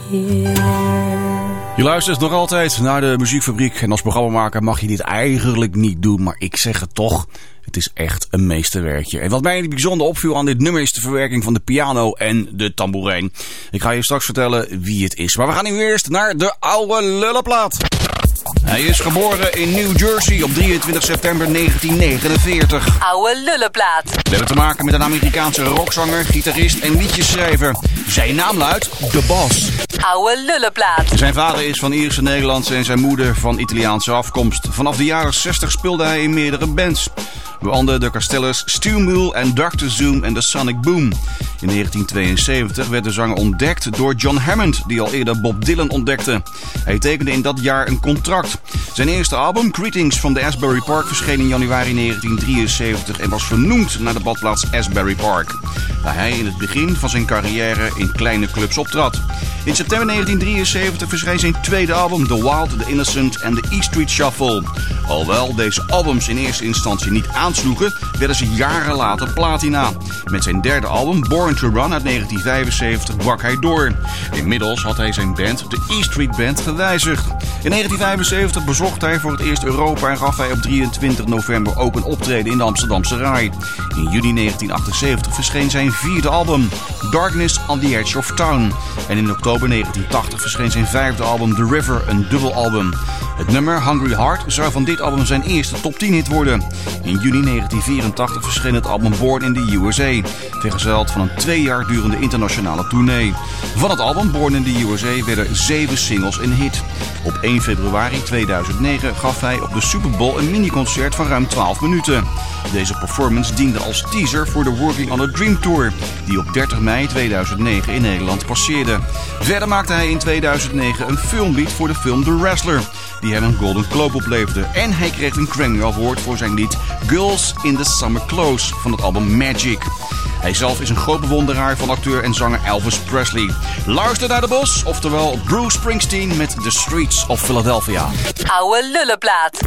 Je luistert nog altijd naar de Muziekfabriek en als programmamaker mag je dit eigenlijk niet doen, maar ik zeg het toch. Het is echt een meesterwerkje. En wat mij bijzonder opviel aan dit nummer is de verwerking van de piano en de tamboerijn. Ik ga je straks vertellen wie het is. Maar we gaan nu eerst naar de oude lullenplaat. Hij is geboren in New Jersey op 23 september 1949. Oude lullenplaat. We hebben te maken met een Amerikaanse rockzanger, gitarist en liedjesschrijver. Zijn naam luidt The Boss. Oude lullenplaat. Zijn vader is van Ierse Nederlandse en zijn moeder van Italiaanse afkomst. Vanaf de jaren 60 speelde hij in meerdere bands. Waaronder de Castellers, Steel Mule en Dr. Zoom en The Sonic Boom. In 1972 werd de zanger ontdekt door John Hammond, die al eerder Bob Dylan ontdekte. Hij tekende in dat jaar een contract. Zijn eerste album, Greetings from the Asbury Park, verscheen in januari 1973 en was vernoemd naar de badplaats Asbury Park, waar hij in het begin van zijn carrière in kleine clubs optrad. In september 1973 verscheen zijn tweede album, The Wild, The Innocent en The E Street Shuffle. Alhoewel deze albums in eerste instantie niet aansloegen, werden ze jaren later platina. Met zijn derde album, Born to Run uit 1975, brak hij door. Inmiddels had hij zijn band, de E Street Band, gewijzigd. In 1975 bezocht hij voor het eerst Europa en gaf hij op 23 november ook een optreden in de Amsterdamse Rai. In juni 1978 verscheen zijn vierde album, Darkness on the Edge of Town. En in oktober 1980 verscheen zijn vijfde album, The River, een dubbelalbum. Het nummer Hungry Heart zou van dit album zijn eerste top 10 hit worden. In juni 1984 verscheen het album Born in the USA, vergezeld van een 2 jaar durende internationale tournee. Van het album Born in the USA werden 7 singles een hit. Op 1 februari 2009 gaf hij op de Super Bowl een miniconcert van ruim 12 minuten. Deze performance diende als teaser voor de Working on a Dream Tour, die op 30 mei 2009 in Nederland passeerde. Verder maakte hij in 2009 een filmlied voor de film The Wrestler, die hem een Golden Globe opleverde. En hij kreeg een Grammy Award voor zijn lied Girls in the Summer Clothes van het album Magic. Hij zelf is een groot bewonderaar van acteur en zanger Elvis Presley. Luister naar de Bos, oftewel Bruce Springsteen met The Streets of Philadelphia. Oude lullenplaat.